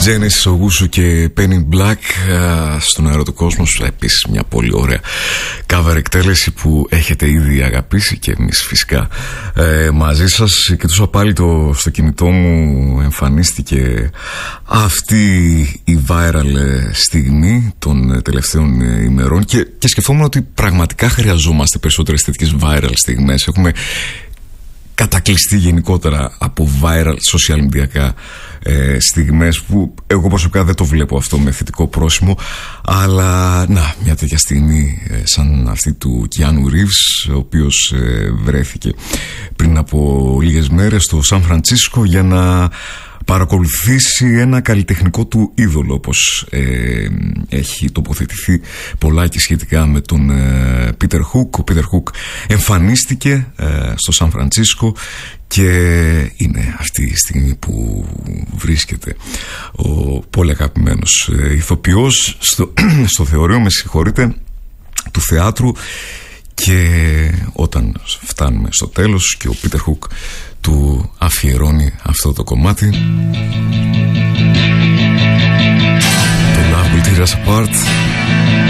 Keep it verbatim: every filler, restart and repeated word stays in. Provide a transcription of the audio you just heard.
Genesis, Ογούσου και Penny Black στον αέρα του κόσμου. Επίσης μια πολύ ωραία cover εκτέλεση που έχετε ήδη αγαπήσει και εμείς φυσικά ε, μαζί σας. Και τόσο πάλι το, στο κινητό μου εμφανίστηκε αυτή η viral στιγμή των τελευταίων ημερών και, και σκεφτόμουν ότι πραγματικά χρειαζόμαστε περισσότερες τέτοιες viral στιγμές. Έχουμε κατακλειστεί γενικότερα από viral social media ε, στιγμές που εγώ προσωπικά δεν το βλέπω αυτό με θετικό πρόσημο, αλλά να, μια τέτοια στιγμή ε, σαν αυτή του Keanu Reeves, ο οποίος ε, βρέθηκε πριν από λίγες μέρες στο Σαν Φρανσίσκο για να παρακολουθήσει ένα καλλιτεχνικό του είδωλο, όπως ε, έχει τοποθετηθεί πολλά και σχετικά με τον ε, Πίτερ Χουκ. Ο Πίτερ Χουκ εμφανίστηκε ε, στο Σαν Φρανσίσκο και είναι αυτή η στιγμή που βρίσκεται ο πολύ αγαπημένος ε, ηθοποιός στο, στο θεωρείο, με συγχωρείτε, του θεάτρου. Και όταν φτάνουμε στο τέλος και ο Πίτερ Χουκ του αφιερώνει αυτό το κομμάτι, το Love Will Tear Us Apart,